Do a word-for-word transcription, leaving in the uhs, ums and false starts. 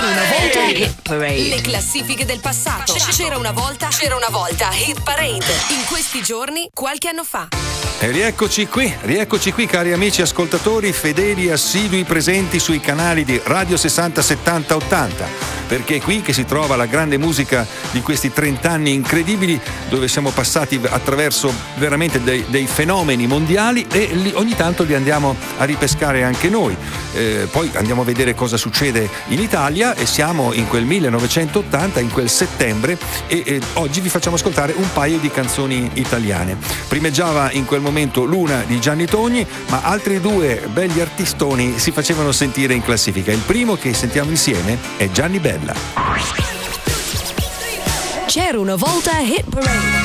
C'era una volta Hit Parade. Le classifiche del passato. C'era una volta, c'era una volta Hit Parade. In questi giorni, qualche anno fa. E rieccoci qui, rieccoci qui cari amici ascoltatori, fedeli, assidui, presenti sui canali di Radio sessanta, settanta, ottanta, perché è qui che si trova la grande musica di questi trent'anni incredibili, dove siamo passati attraverso veramente dei, dei fenomeni mondiali e li, ogni tanto li andiamo a ripescare anche noi. Eh, poi andiamo a vedere cosa succede in Italia e siamo in quel millenovecentottanta, in quel settembre, e, e oggi vi facciamo ascoltare un paio di canzoni italiane. Primeggiava in quel momento l'una di Gianni Togni, ma altri due belli artistoni si facevano sentire in classifica. Il primo che sentiamo insieme è Gianni Bella. C'era una volta Hit Parade.